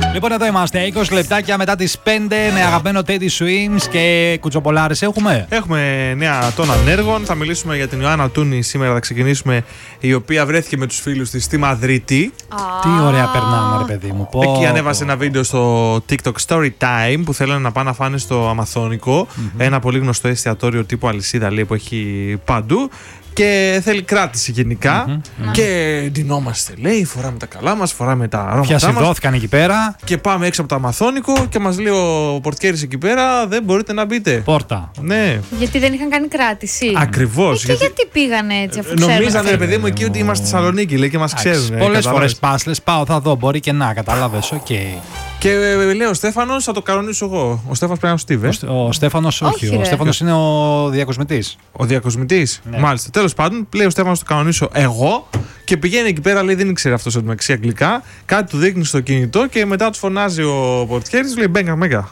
Λοιπόν, εδώ είμαστε. 20 λεπτάκια μετά τις 5 με αγαπημένο Teddy Swims και κουτσοπολάρες έχουμε. Έχουμε νέα των ανέργων. Θα μιλήσουμε για την Ιωάννα Τούνη σήμερα. Θα ξεκινήσουμε. Η οποία βρέθηκε με τους φίλους της στη Μαδρίτη. Τι ωραία περνάμε, ρε παιδί μου. Εκεί ανέβασε ένα βίντεο στο TikTok Story Time που θέλουν να πάνε να φάνε στο Αμαθόνικο. Ένα πολύ γνωστό εστιατόριο τύπου αλυσίδα, λέει, που έχει παντού. Και θέλει κράτηση γενικά. Και ντυνόμαστε, λέει, φοράμε τα καλά μας, φοράμε τα αρώματά μας. Πιασιδώθηκαν εκεί πέρα. Και πάμε έξω από το Αμαθόνικο και μας λέει ο πορτιέρης εκεί πέρα, δεν μπορείτε να μπείτε. Πόρτα. Ναι. Γιατί δεν είχαν κάνει κράτηση. Ακριβώς. Και γιατί πήγανε έτσι, αφού ξέρουν. Νομίζανε, ρε παιδί μου, εκεί ότι είμαστε στη Θεσσαλονίκη, λέει, και μας ξέρουν. Πολλές φορές πας, λες, πάω, θα δω, μπορεί και να, κατάλαβες, οκ. Και λέει ο Στέφανος, θα το κανονίσω εγώ. Ο Στέφανος πρέπει να είναι ο Στίβε. Ο Στέφανος, όχι. Ο Στέφανος είναι ο διακοσμητής. Ο διακοσμητής. Ναι. Μάλιστα. Τέλος πάντων, λέει ο Στέφανος, το κανονίσω εγώ. Και πηγαίνει εκεί πέρα, λέει, δεν ήξερε αυτός ότι μεταξύ αγγλικά. Κάτι του δείχνει στο κινητό και μετά του φωνάζει ο πορτιέρης, λέει μπέγκα, μέγκα.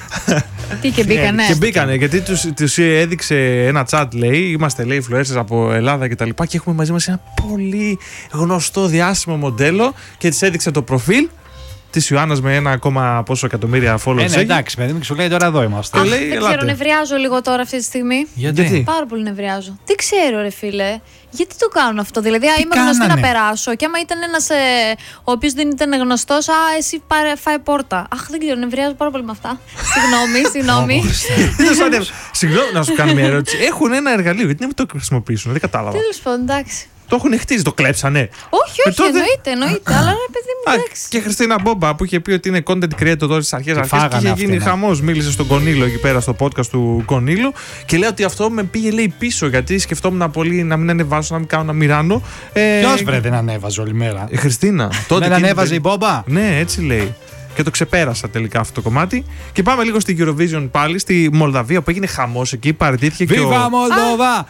Τι και μπήκανε. Και μπήκανε, γιατί τους έδειξε ένα chat, λέει. Είμαστε, λέει, influencers από Ελλάδα και τα λοιπά. Και έχουμε μαζί μας ένα πολύ γνωστό διάσημο μοντέλο και της έδειξε το προφίλ της Ιωάννας με 1, πόσο εκατομμύρια followers. Ναι, εντάξει, παιδί μου, και σου λέει τώρα εδώ είμαστε. Αχ, δεν ξέρω, νευριάζω λίγο τώρα αυτή τη στιγμή. Γιατί? Πάρα πολύ νευριάζω. Τι ξέρω, ρε φίλε. Γιατί το κάνουν αυτό, δηλαδή, είμαι γνωστή να περάσω και άμα ήταν ένας ο οποίος δεν ήταν γνωστός, εσύ φάει πόρτα. Αχ, δεν ξέρω, νευριάζω πάρα πολύ με αυτά. Συγγνώμη. Συγγνώμη, να σου κάνω μια ερώτηση. Έχουν ένα εργαλείο, γιατί δεν το χρησιμοποιήσουν, δεν κατάλαβα. Τέλος πάντων, εντάξει. Το έχουν χτίσει, το κλέψανε. Όχι, εννοείται. Αλλά ρε παιδί μου, εντάξει. Και η Χριστίνα Μπόμπα που είχε πει ότι είναι content creator τώρα στις αρχές και είχε γίνει χαμός. Μίλησε στον Κονίλο εκεί πέρα στο podcast του Κονίλου και λέει ότι αυτό με πήγε, λέει, πίσω, γιατί σκεφτόμουν πολύ να μην ανεβάσω, να μην κάνω, να μοιράνω. Ποιος βρε δεν ανέβαζε όλη μέρα? Η Χριστίνα. Δεν ανέβαζε η Μπόμπα. Ναι, έτσι λέει. Και το ξεπέρασα τελικά αυτό το κομμάτι. Και πάμε λίγο στη Eurovision πάλι, στη Μολδαβία που έγινε χαμός εκεί. Παραιτήθηκε και Viva Moldova!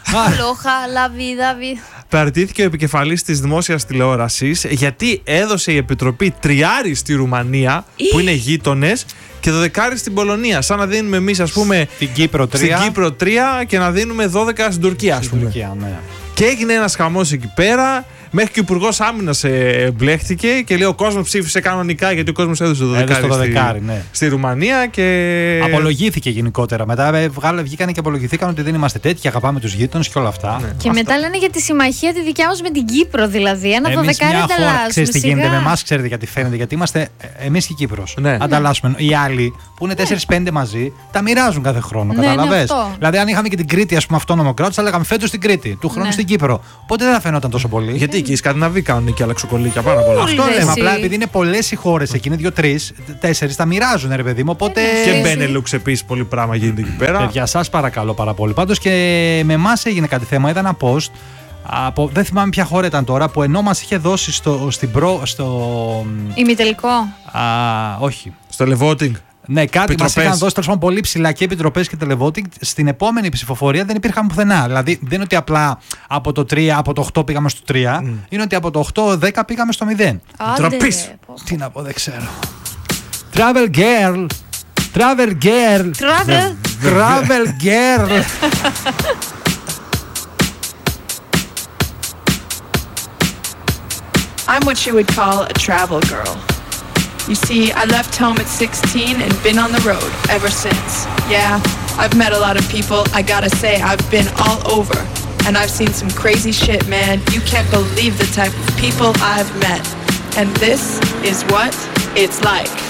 Παραιτήθηκε ο επικεφαλής της δημόσιας τηλεόρασης γιατί έδωσε η Επιτροπή 3 στη Ρουμανία, που είναι γείτονες, και 12 στην Πολωνία. Σαν να δίνουμε εμείς, ας πούμε, στην Κύπρο 3 και να δίνουμε 12 στην Τουρκία, ας πούμε. Ναι. Και έγινε ένας χαμός εκεί πέρα. Μέχρι και ο Υπουργός Άμυνας μπλέχτηκε και λέει ο κόσμος ψήφισε κανονικά γιατί ο κόσμος έδωσε το 12 στη Ρουμανία. Και απολογήθηκε γενικότερα. Μετά βγήκαν και απολογηθήκαν ότι δεν είμαστε τέτοιοι, αγαπάμε τους γείτονες και όλα αυτά. Ναι. Και μετά λένε για τη συμμαχία τη δικιά μας με την Κύπρο, δηλαδή. Ένα 12 ανταλλάσσουμε. Ξέρεις τι γίνεται με εμάς, ξέρετε γιατί φαίνεται? Γιατί είμαστε εμείς και η Κύπρος. Ναι. Ανταλλάσσουμε. Οι άλλοι που είναι 4-5 μαζί τα μοιράζουν κάθε χρόνο. Καταλαβες? Δηλαδή, αν είχαμε και την Κρήτη, ας πούμε, αυτόνομο κράτος, θα λέγαμε φέτος στην Κρήτη, του χρόνου στην Κύπρο. Οπότε δεν θα φαινόταν τόσο πολύ. Γιατί και οι Σκανδιναβοί κάνουν και αλεξοκολλίκια πάρα πολλά. Αυτό λέμε. Απλά επειδή είναι πολλές οι χώρες εκείνοι, 2-3-4 τα μοιράζουν, ρε παιδί μου. Οπότε. Και Μπένελουξ επίσης, πολύ πράγμα γίνεται εκεί πέρα. Παιδιά, σας παρακαλώ πάρα πολύ. Πάντως και με εμάς έγινε κάτι θέμα. Είδα ένα post. Δεν θυμάμαι ποια χώρα ήταν τώρα, που ενώ μας είχε δώσει στο ημιτελικό. Όχι. Στο televoting. Ναι, κάτι μας είχαν δώσει τέλος πάντων πολύ ψηλά και επιτροπές και televoting. Στην επόμενη ψηφοφορία δεν υπήρχαν πουθενά. Δηλαδή δεν είναι ότι απλά από το 8 πήγαμε στο 3, είναι ότι από το 8-10 πήγαμε στο 0. Τροπής. Τι να πω, δεν ξέρω. Travel girl. I'm what you would call a travel girl. You see, I left home at 16 and been on the road ever since. Yeah, I've met a lot of people. I gotta say, I've been all over. And I've seen some crazy shit, man. You can't believe the type of people I've met. And this is what it's like.